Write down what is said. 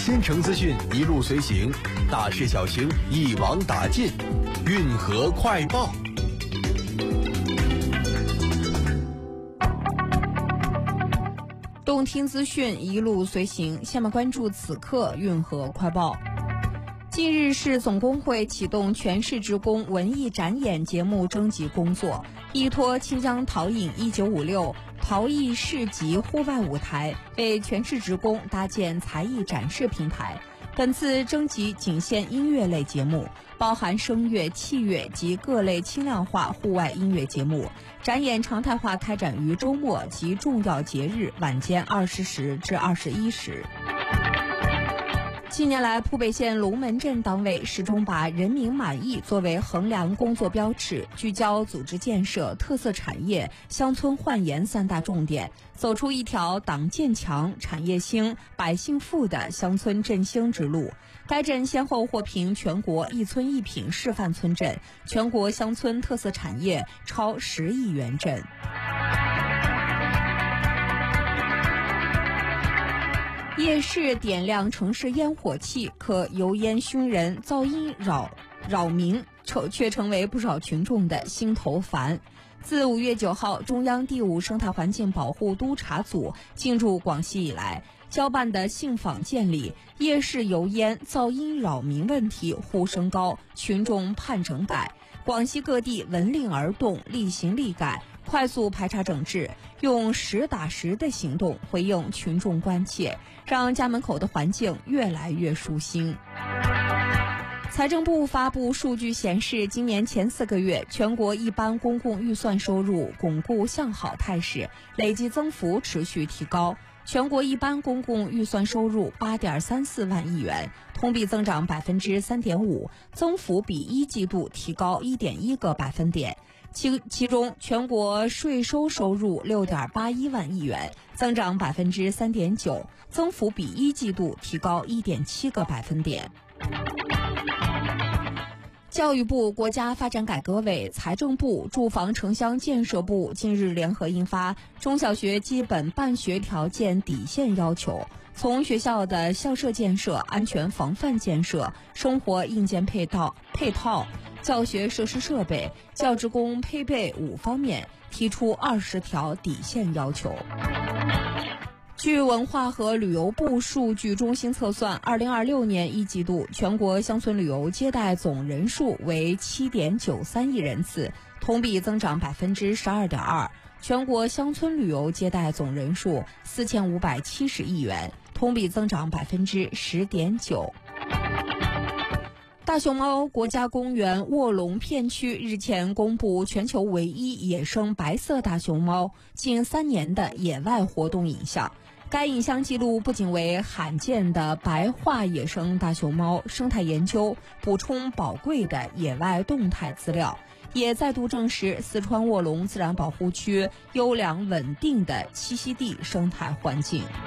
新城资讯一路随行，大事小情一网打尽，运河快报。 动听资讯一路随行，下面关注此刻运河快报。近日，市总工会启动全市职工文艺展演节目征集工作，依托清江陶影1956陶艺市集户外舞台，为全市职工搭建才艺展示平台。本次征集仅限音乐类节目，包含声乐、器乐及各类轻量化户外音乐节目。展演常态化开展于周末及重要节日晚间20时至21时。近年来，铺北县龙门镇党委始终把人民满意作为衡量工作标尺，聚焦组织建设、特色产业、乡村焕颜三大重点，走出一条党建强、产业兴、百姓富的乡村振兴之路。该镇先后获评全国一村一品示范村镇、全国乡村特色产业超10亿元镇。夜市点亮城市烟火气，可油烟熏人、噪音扰民，却成为不少群众的心头烦。自5月9号中央第5生态环境保护督察组进驻广西以来，交办的信访建立，夜市油烟、噪音扰民问题呼声高，群众盼整改。广西各地闻令而动，立行立改，快速排查整治，用实打实的行动回应群众关切，让家门口的环境越来越舒心。财政部发布数据显示，今年前4个月，全国一般公共预算收入巩固向好态势，累计增幅持续提高。全国一般公共预算收入8.34万亿元，同比增长3.5%，增幅比一季度提高1.1个百分点。其中，全国税收收入6.81万亿元，增长3.9%，增幅比一季度提高1.7个百分点。教育部、国家发展改革委、财政部、住房城乡建设部近日联合印发《中小学基本办学条件底线要求》，从学校的校舍建设、安全防范建设、生活硬件配套、教学设施设备、教职工配备5方面提出20条底线要求。据文化和旅游部数据中心测算，2026年一季度全国乡村旅游接待总人数为7.93亿人次，同比增长12.2%。全国乡村旅游接待总人数4570亿元，同比增长10.9%。大熊猫国家公园卧龙片区日前公布全球唯一野生白色大熊猫近3年的野外活动影像。该影像记录不仅为罕见的白化野生大熊猫生态研究补充宝贵的野外动态资料，也再度证实四川卧龙自然保护区优良稳定的栖息地生态环境。